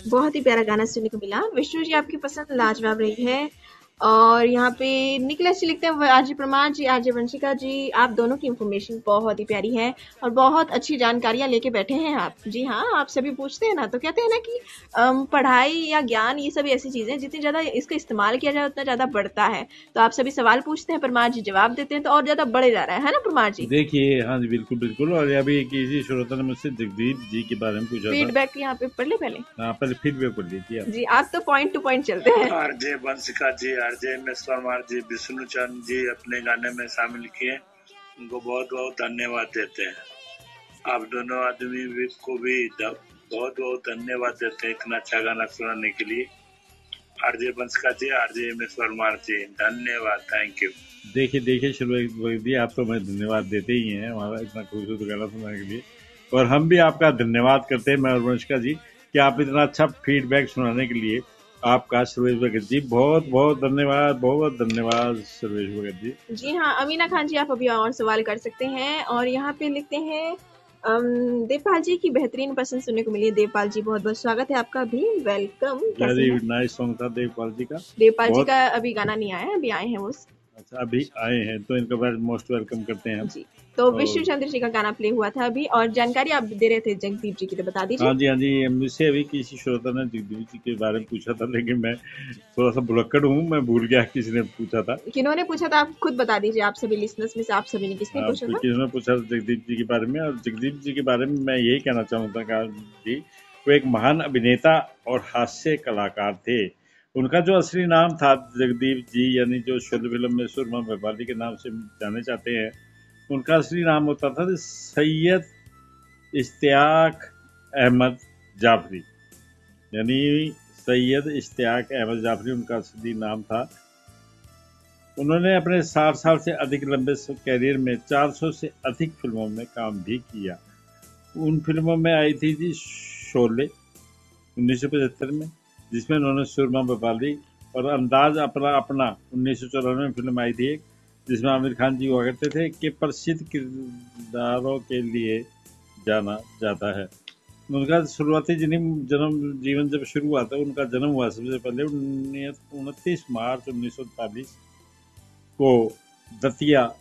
बहुत ही प्यारा गाना सुनने को मिला। विष्णु जी आपकी पसंद लाजवाब रही है। और यहाँ पे निकलेश जी लिखते हैं आरजे परमार जी, आरजे वंशिका जी, आप दोनों की इन्फॉर्मेशन बहुत ही प्यारी है और बहुत अच्छी जानकारियां लेके बैठे हैं आप। जी हाँ, आप सभी पूछते हैं ना तो कहते हैं ना कि पढ़ाई या ज्ञान ये सभी ऐसी चीजें जितनी ज्यादा इसका इस्तेमाल किया जाए उतना ज्यादा बढ़ता है। तो आप सभी सवाल पूछते हैं, परमार जी जवाब देते हैं तो और ज्यादा बढ़े जा रहा है ना परमार जी। देखिए, हाँ जी, बिल्कुल बिल्कुल। और अभी किसी श्रोता ने मुझसे जगदीप जी के बारे में पूछा था। फीडबैक यहाँ पे पढ़ ले पहले। हाँ, पहले फीडबैक पढ़ लीजिए आप। जी आप तो पॉइंट टू पॉइंट चलते हैं। आरजे वंशिका जी, आरजे मिस परमार जी, विष्णु चंद जी अपने गाने में शामिल किए, उनको बहुत बहुत धन्यवाद देते हैं। आप दोनों आदमी को भी बहुत बहुत धन्यवाद देते हैं इतना अच्छा गाना सुनाने के लिए। आरजे वंशिका जी, आरजे मिस परमार जी, धन्यवाद, थैंक यू। देखिए शुरू जी, आप तो मैं धन्यवाद देते ही हैं हमारा इतना खूबसूरत गाना सुनाने के लिए। और हम भी आपका धन्यवाद करते हैं, मैं और वंशिका जी, कि आप इतना अच्छा फीडबैक सुनाने के लिए आपका सुरेश भगत जी, बहुत बहुत धन्यवाद, बहुत धन्यवाद सुरेश भगत जी। जी हाँ, अमीना खान जी आप अभी और सवाल कर सकते हैं। और यहाँ पे लिखते हैं देवपाल जी की बेहतरीन पसंद सुनने को मिली है। देवपाल जी बहुत बहुत स्वागत है आपका भी, वेलकम। कैसे वेरी हैं? नाइस सॉन्ग था देवपाल जी का। देवपाल जी बहुत का अभी गाना नहीं आया है, अभी आए हैं वो। अच्छा, अभी आए हैं तो इनका वेरी मोस्ट वेलकम करते हैं हम। जी, तो विष्णु और चंद्र जी का गाना प्ले हुआ था अभी और जानकारी आप दे रहे थे जगदीप जी की, तो बता दीजिए। हाँ जी, हाँ जी, मुझसे अभी किसी श्रोता ने जगदीप जी के बारे में पूछा था, लेकिन मैं थोड़ा सा भुलक्कड़ हूँ, मैं भूल गया किसी ने पूछा था। किन्होंने पूछा था आप खुद बता दीजिए, आप सभी लिसनर्स में से आप सभी ने किसने हाँ, पूछा तो था? किसी ने पूछा था जगदीप जी के बारे में। और जगदीप जी के बारे में मैं यही कहना चाहूँगा जी, वो एक महान अभिनेता और हास्य कलाकार थे। उनका जो असली नाम था जगदीप जी, यानी जो शोले फिल्म में सुरमा भोपाली के नाम से जाने जाते हैं, उनका असली नाम होता था सैयद इश्तियाक अहमद जाफरी। यानी सैयद इश्तियाक अहमद जाफरी उनका असली नाम था। उन्होंने अपने 60 साल से अधिक लंबे कैरियर में 400 से अधिक फिल्मों में काम भी किया। उन फिल्मों में आई थी जी शोले 1975 में, जिसमें उन्होंने सुरमा भोपाली, और अंदाज अपना अपना 1994 में फिल्म आई थी एक, जिसमें आमिर खान जी हुआ करते थे, कि प्रसिद्ध किरदारों के लिए जाना जाता है। उनका शुरुआती जीवन जब शुरू हुआ था, उनका जन्म हुआ सबसे पहले 29 मार्च 1948 को दतिया